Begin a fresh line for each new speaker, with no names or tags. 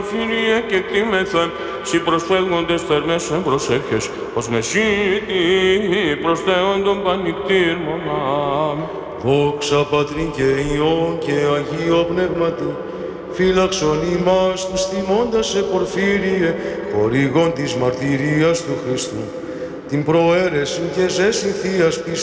Φίλιε και κτήμεθαν, σοι προσφεύγοντες θερμές προσεύχες, ως μεσίτη προσθέοντον πανικτήρμονα.
Δόξα Πατρί και Υιό και Αγίο Πνεύματι, φύλαξον ημάς τους θυμώντας σε Πορφύριε, χορηγών της μαρτυρίας του Χριστού, την προαίρεση και ζέσιν Θείας πίστης,